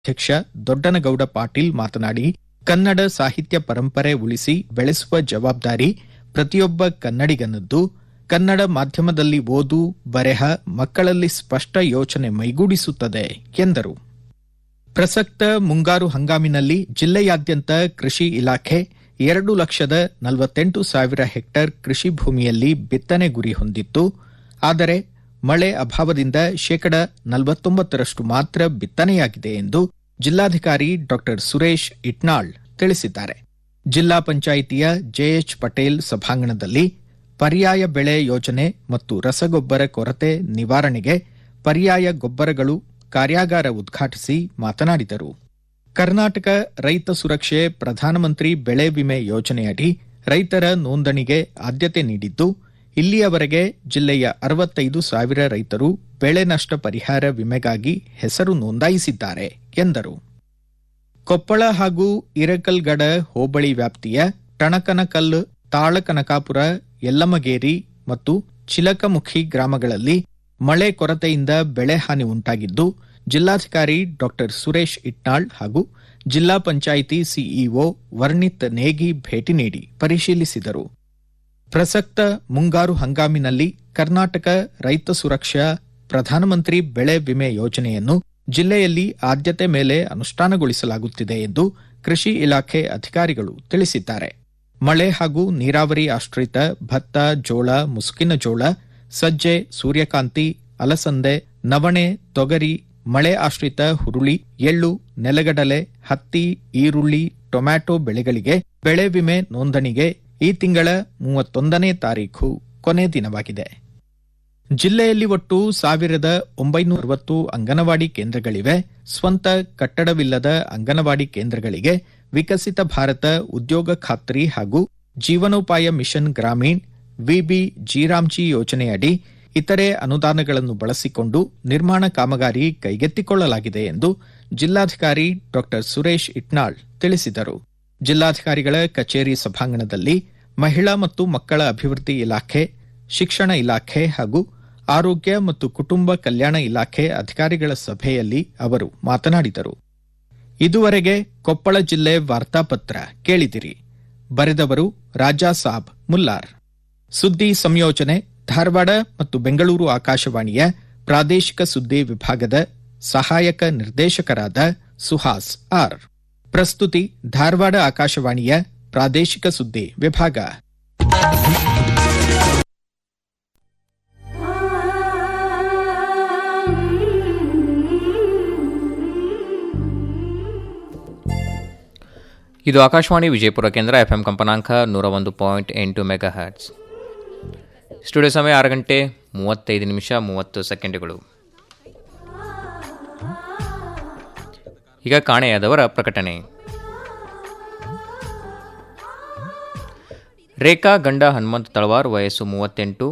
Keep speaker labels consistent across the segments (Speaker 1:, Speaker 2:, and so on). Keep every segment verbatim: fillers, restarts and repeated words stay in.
Speaker 1: ಅಧ್ಯಕ್ಷ ದೊಡ್ಡನಗೌಡ ಪಾಟೀಲ್ ಮಾತನಾಡಿ, ಕನ್ನಡ ಸಾಹಿತ್ಯ ಪರಂಪರೆ ಉಳಿಸಿ ಬೆಳೆಸುವ ಜವಾಬ್ದಾರಿ ಪ್ರತಿಯೊಬ್ಬ ಕನ್ನಡಿಗನದ್ದು. ಕನ್ನಡ ಮಾಧ್ಯಮದಲ್ಲಿ ಓದು ಬರೆಹ ಮಕ್ಕಳಲ್ಲಿ ಸ್ಪಷ್ಟ ಯೋಚನೆ ಮೈಗೂಡಿಸುತ್ತದೆ ಎಂದರು. ಪ್ರಸಕ್ತ ಮುಂಗಾರು ಹಂಗಾಮಿನಲ್ಲಿ ಜಿಲ್ಲೆಯಾದ್ಯಂತ ಕೃಷಿ ಇಲಾಖೆ ಎರಡು ಲಕ್ಷದ ನಲವತ್ತೆಂಟು ಸಾವಿರ ಹೆಕ್ಟೇರ್ ಕೃಷಿ ಭೂಮಿಯಲ್ಲಿ ಬಿತ್ತನೆ ಗುರಿ ಹೊಂದಿತ್ತು. ಆದರೆ ಮಳೆ ಅಭಾವದಿಂದ ಶೇಕಡ ನಲವತ್ತೊಂಬತ್ತರಷ್ಟು ಮಾತ್ರ ಬಿತ್ತನೆಯಾಗಿದೆ ಎಂದು ಜಿಲ್ಲಾಧಿಕಾರಿ ಡಾ ಸುರೇಶ್ ಇಟ್ನಾಳ್ ತಿಳಿಸಿದ್ದಾರೆ. ಜಿಲ್ಲಾ ಪಂಚಾಯಿತಿಯ ಜೆಎಚ್ ಪಟೇಲ್ ಸಭಾಂಗಣದಲ್ಲಿ ಪರ್ಯಾಯ ಬೆಳೆ ಯೋಜನೆ ಮತ್ತು ರಸಗೊಬ್ಬರ ಕೊರತೆ ನಿವಾರಣೆಗೆ ಪರ್ಯಾಯ ಗೊಬ್ಬರಗಳು ಕಾರ್ಯಾಗಾರ ಉದ್ಘಾಟಿಸಿ ಮಾತನಾಡಿದರು. ಕರ್ನಾಟಕ ರೈತ ಸುರಕ್ಷೆ ಪ್ರಧಾನಮಂತ್ರಿ ಬೆಳೆ ವಿಮೆ ಯೋಜನೆಯಡಿ ರೈತರ ನೋಂದಣಿಗೆ ಆದ್ಯತೆ ನೀಡಿದ್ದು, ಇಲ್ಲಿಯವರೆಗೆ ಜಿಲ್ಲೆಯ ಅರವತ್ತೈದು ಸಾವಿರ ರೈತರು ಬೆಳೆ ನಷ್ಟ ಪರಿಹಾರ ವಿಮೆಗಾಗಿ ಹೆಸರು ನೋಂದಾಯಿಸಿದ್ದಾರೆ ಎಂದರು. ಕೊಪ್ಪಳ ಹಾಗೂ ಇರಕಲ್ಗಡ ಹೋಬಳಿ ವ್ಯಾಪ್ತಿಯ ಟಣಕನಕಲ್, ತಾಳಕನಕಾಪುರ, ಯಲ್ಲಮಗೇರಿ ಮತ್ತು ಚಿಲಕಮುಖಿ ಗ್ರಾಮಗಳಲ್ಲಿ ಮಳೆ ಕೊರತೆಯಿಂದ ಬೆಳೆ ಹಾನಿ ಉಂಟಾಗಿದ್ದು, ಜಿಲ್ಲಾಧಿಕಾರಿ ಡಾ ಸುರೇಶ್ ಇಟ್ನಾಳ್ ಹಾಗೂ ಜಿಲ್ಲಾ ಪಂಚಾಯಿತಿ ಸಿಇಒ ವರ್ಣಿತ್ ನೇಗಿ ಭೇಟಿ ನೀಡಿ ಪರಿಶೀಲಿಸಿದರು. ಪ್ರಸಕ್ತ ಮುಂಗಾರು ಹಂಗಾಮಿನಲ್ಲಿ ಕರ್ನಾಟಕ ರೈತ ಸುರಕ್ಷಾ ಪ್ರಧಾನಮಂತ್ರಿ ಬೆಳೆ ವಿಮೆ ಯೋಜನೆಯನ್ನು ಜಿಲ್ಲೆಯಲ್ಲಿ ಆದ್ಯತೆ ಮೇಲೆ ಅನುಷ್ಠಾನಗೊಳಿಸಲಾಗುತ್ತಿದೆ ಎಂದು ಕೃಷಿ ಇಲಾಖೆ ಅಧಿಕಾರಿಗಳು ತಿಳಿಸಿದ್ದಾರೆ. ಮಳೆ ಹಾಗೂ ನೀರಾವರಿ ಆಶ್ರಿತ ಭತ್ತ, ಜೋಳ, ಮುಸುಕಿನ ಜೋಳ, ಸಜ್ಜೆ, ಸೂರ್ಯಕಾಂತಿ, ಅಲಸಂದೆ, ನವಣೆ, ತೊಗರಿ, ಮಳೆ ಆಶ್ರಿತ ಹುರುಳಿ, ಎಳ್ಳು, ನೆಲಗಡಲೆ, ಹತ್ತಿ, ಈರುಳ್ಳಿ, ಟೊಮ್ಯಾಟೊ ಬೆಳೆಗಳಿಗೆ ಬೆಳೆ ವಿಮೆ ನೋಂದಣಿಗೆ ಈ ತಿಂಗಳ ಮೂವತ್ತೊಂದನೇ ತಾರೀಖು ಕೊನೆ ದಿನವಾಗಿದೆ. ಜಿಲ್ಲೆಯಲ್ಲಿ ಒಟ್ಟು ಸಾವಿರದ ಒಂಬೈನೂರ ಅರವತ್ತು ಅಂಗನವಾಡಿ ಕೇಂದ್ರಗಳಿವೆ. ಸ್ವಂತ ಕಟ್ಟಡವಿಲ್ಲದ ಅಂಗನವಾಡಿ ಕೇಂದ್ರಗಳಿಗೆ ವಿಕಸಿತ ಭಾರತ ಉದ್ಯೋಗ ಖಾತ್ರಿ ಹಾಗೂ ಜೀವನೋಪಾಯ ಮಿಷನ್ ಗ್ರಾಮೀಣ್ ವಿಬಿ ಜಿರಾಮ್ಜಿ ಯೋಜನೆಯಡಿ ಇತರೆ ಅನುದಾನಗಳನ್ನು ಬಳಸಿಕೊಂಡು ನಿರ್ಮಾಣ ಕಾಮಗಾರಿ ಕೈಗೆತ್ತಿಕೊಳ್ಳಲಾಗಿದೆ ಎಂದು ಜಿಲ್ಲಾಧಿಕಾರಿ ಡಾ ಸುರೇಶ್ ಇಟ್ನಾಳ್ ತಿಳಿಸಿದರು. ಜಿಲ್ಲಾಧಿಕಾರಿಗಳ ಕಚೇರಿ ಸಭಾಂಗಣದಲ್ಲಿ ಮಹಿಳಾ ಮತ್ತು ಮಕ್ಕಳ ಅಭಿವೃದ್ಧಿ ಇಲಾಖೆ, ಶಿಕ್ಷಣ ಇಲಾಖೆ ಹಾಗೂ ಆರೋಗ್ಯ ಮತ್ತು ಕುಟುಂಬ ಕಲ್ಯಾಣ ಇಲಾಖೆ ಅಧಿಕಾರಿಗಳ ಸಭೆಯಲ್ಲಿ ಅವರು ಮಾತನಾಡಿದರು. ಇದುವರೆಗೆ ಕೊಪ್ಪಳ ಜಿಲ್ಲೆ ವಾರ್ತಾಪತ್ರ ಕೇಳಿದಿರಿ. ಬರೆದವರು ರಾಜಾ ಸಾಬ್ ಮುಲ್ಲಾರ್. ಸುದ್ದಿ ಸಂಯೋಜನೆ ಧಾರವಾಡ ಮತ್ತು ಬೆಂಗಳೂರು ಆಕಾಶವಾಣಿಯ ಪ್ರಾದೇಶಿಕ ಸುದ್ದಿ ವಿಭಾಗದ ಸಹಾಯಕ ನಿರ್ದೇಶಕರಾದ ಸುಹಾಸ್ ಆರ್. ಪ್ರಸ್ತುತಿ ಧಾರವಾಡ ಆಕಾಶವಾಣಿಯ ಪ್ರಾದೇಶಿಕ ಸುದ್ದಿ ವಿಭಾಗ.
Speaker 2: ಇದು ಆಕಾಶವಾಣಿ ವಿಜಯಪುರ ಕೇಂದ್ರ. ಎಫ್ಎಂ ಕಂಪನಾಂಕ ನೂರ ಒಂದು ಪಾಯಿಂಟ್ ಎಂಟು ಮೆಗಾ ಹರ್ಟ್ಸ್. ಸ್ಟುಡಿಯೋ ಸಮಯ ಆರು ಗಂಟೆ ಮೂವತ್ತೈದು ನಿಮಿಷ ಮೂವತ್ತು ಸೆಕೆಂಡುಗಳು. ಈಗ ಕಾಣೆಯಾದವರ ಪ್ರಕಟಣೆ. ರೇಖಾ ಗಂಡ ಹನುಮಂತ ತಳವಾರ್, ವಯಸ್ಸು ಮೂವತ್ತೆಂಟು,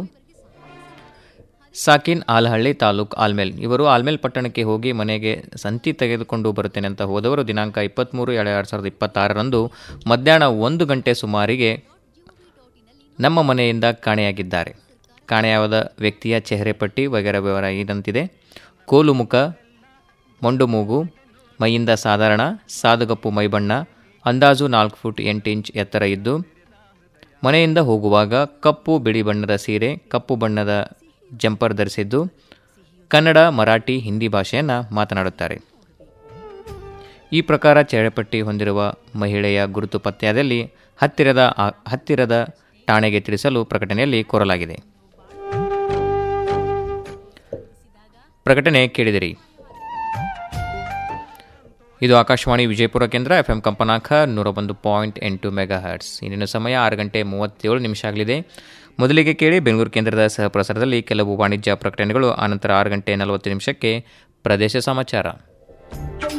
Speaker 2: ಸಾಕಿನ್ ಆಲಹಳ್ಳಿ ತಾಲೂಕ್ ಆಲ್ಮೇಲ್. ಇವರು ಆಲ್ಮೇಲ್ ಪಟ್ಟಣಕ್ಕೆ ಹೋಗಿ ಮನೆಗೆ ಸಂತಿ ತೆಗೆದುಕೊಂಡು ಬರುತ್ತೇನೆ ಅಂತ ಹೋದವರು ದಿನಾಂಕ ಇಪ್ಪತ್ತ್ಮೂರು ಏಳು ಎರಡು ಸಾವಿರದ ಇಪ್ಪತ್ತಾರರಂದು ಮಧ್ಯಾಹ್ನ ಒಂದು ಗಂಟೆ ಸುಮಾರಿಗೆ ನಮ್ಮ ಮನೆಯಿಂದ ಕಾಣೆಯಾಗಿದ್ದಾರೆ. ಕಾಣೆಯಾದ ವ್ಯಕ್ತಿಯ ಚೆಹರೆ ಪಟ್ಟಿ ವಗೈರೆ ವಿವರ ಇದಂತಿದೆ. ಕೋಲು ಮುಖ, ಮೊಂಡು ಮೂಗು, ಮೈಯಿಂದ ಸಾಧಾರಣ ಸಾದುಗಪ್ಪು ಮೈಬಣ್ಣ, ಅಂದಾಜು ನಾಲ್ಕು ಫುಟ್ ಎಂಟು ಇಂಚ್ ಎತ್ತರ ಇದ್ದು ಮನೆಯಿಂದ ಹೋಗುವಾಗ ಕಪ್ಪು ಬಿಳಿ ಬಣ್ಣದ ಸೀರೆ, ಕಪ್ಪು ಬಣ್ಣದ ಜಂಪರ್ ಧರಿಸಿದ್ದು ಕನ್ನಡ, ಮರಾಠಿ, ಹಿಂದಿ ಭಾಷೆಯನ್ನು ಮಾತನಾಡುತ್ತಾರೆ. ಈ ಪ್ರಕಾರ ಚೆಹರೆಪಟ್ಟಿ ಹೊಂದಿರುವ ಮಹಿಳೆಯ ಗುರುತು ಪತ್ತೆಯಾದಲ್ಲಿ ಹತ್ತಿರದ ಹತ್ತಿರದ ಠಾಣೆಗೆ ತಿಳಿಸಲು ಪ್ರಕಟಣೆಯಲ್ಲಿ ಕೋರಲಾಗಿದೆ. ಪ್ರಕಟಣೆ ಕೇಳಿದಿರಿ. ಇದು ಆಕಾಶವಾಣಿ ವಿಜಯಪುರ ಕೇಂದ್ರ. ಎಫ್ಎಂ ಕಂಪನಾಂಕ ನೂರ ಒಂದು ಪಾಯಿಂಟ್ ಎಂಟು ಮೆಗಾ ಹರ್ಟ್ಸ್. ಇಂದಿನ ಸಮಯ ಆರು ಗಂಟೆ ಮೂವತ್ತೇಳು ನಿಮಿಷ ಆಗಲಿದೆ. ಮೊದಲಿಗೆ ಕೇಳಿ ಬೆಂಗಳೂರು ಕೇಂದ್ರದ ಸಹ ಪ್ರಸಾರದಲ್ಲಿ ಕೆಲವು ವಾಣಿಜ್ಯ ಪ್ರಕಟಣೆಗಳು. ಆನಂತರ ಆರು ಗಂಟೆ ನಲವತ್ತು ನಿಮಿಷಕ್ಕೆ ಪ್ರದೇಶ ಸಮಾಚಾರ.